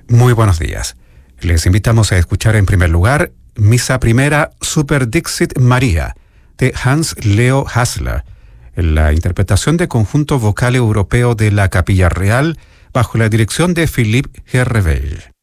Muy buenos días. Les invitamos a escuchar en primer lugar Misa Primera Super Dixit María de Hans Leo Hassler, en la interpretación de conjunto vocal europeo de la Capilla Real bajo la dirección de Philippe Herreville.